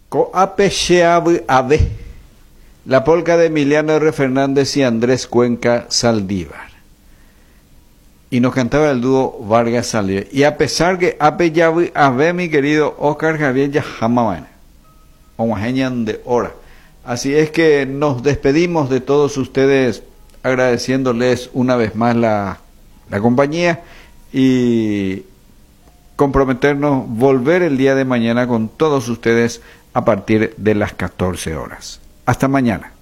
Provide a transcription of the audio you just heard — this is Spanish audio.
Coapesheabu Ave, la polca de Emiliano R. Fernández y Andrés Cuenca Saldívar. Y nos cantaba el dúo Vargas Saldívar. Y a pesar que Apeyabu Ave, mi querido Oscar Javier Yajamawana, Omajeñan de Hora. Así es que nos despedimos de todos ustedes agradeciéndoles una vez más la compañía y comprometernos volver el día de mañana con todos ustedes a partir de las 14 horas. Hasta mañana.